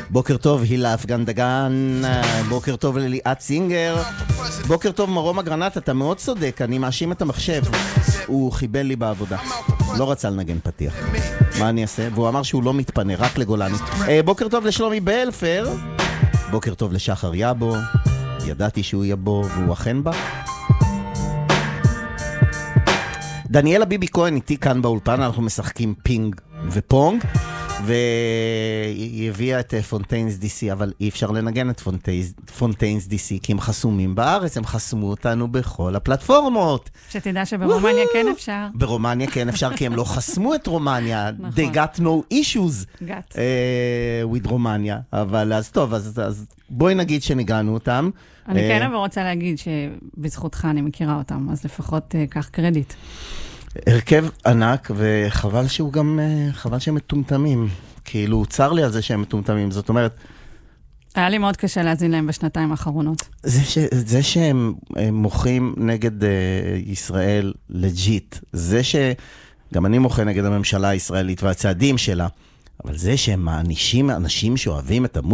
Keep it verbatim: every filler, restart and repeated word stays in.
בוקר טוב הילה אפגן דגן, בוקר טוב לליאת סינגר, בוקר טוב מרום אגרנט, אתה מאוד צודק, אני מאשים את המחשב, הוא חיבל לי בעבודה, לא רצה לנגן פתיח, מה אני אעשה? והוא אמר שהוא לא מתפנה, רק לגולני. בוקר טוב לשלומי בלפר, בוקר טוב לשחר יבו, ידעתי שהוא יבוא והוא אכן בא. דניאלה ביבי כהן איתי כאן באולפן, אנחנו משחקים פינג ופונג, והיא הביאה את פונטיינס די סי, אבל אי אפשר לנגן את פונטיינס די סי, כי הם חסומים בארץ, הם חסמו אותנו בכל הפלטפורמות. שתדע שברומניה כן אפשר. ברומניה כן אפשר, כי הם לא חסמו את רומניה. They got no issues got. with רומניה. אבל אז טוב, אז בואי נגיד שניגענו אותם. אני כן אבל רוצה להגיד שבזכותך אני מכירה אותם, אז לפחות קח קרדיט. הרכב ענק, וחבל שהוא גם, חבל שהם מטומטמים. כאילו, צר לי על זה שהם מטומטמים. זאת אומרת... היה לי מאוד קשה להזין להם בשנתיים האחרונות. זה, ש, זה שהם מוחים נגד uh, ישראל לג'יט, זה שגם אני מוחה נגד הממשלה הישראלית והצעדים שלה, אבל זה שהם מענישים אנשים שאוהבים את המוזיקה,